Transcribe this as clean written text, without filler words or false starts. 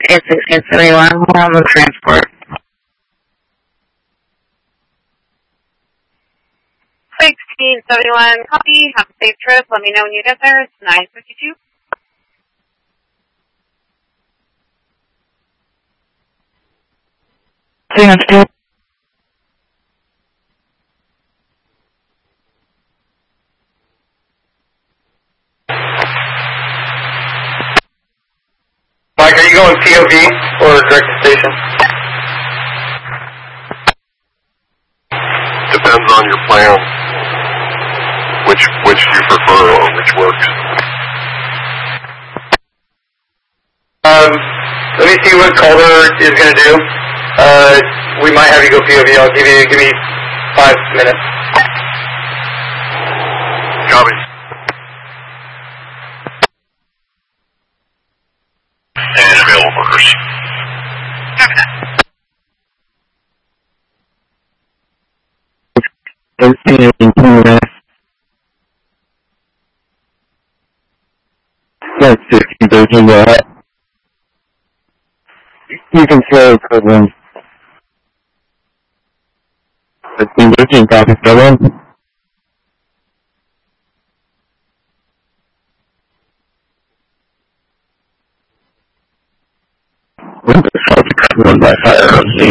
It's 1671, on the transport. 1671, copy. Have a safe trip. Let me know when you get there. It's 9:52. Mike, are you going POV or direct to station? Depends on your plan, which you prefer or which works. Let me see what Calder is going to do. We might have you go POV. I'll give me 5 minutes. Copy. And available workers. Copy that. 1618, that's 1613, go ahead. You can slow program. 1613, copy program. Run by fire on the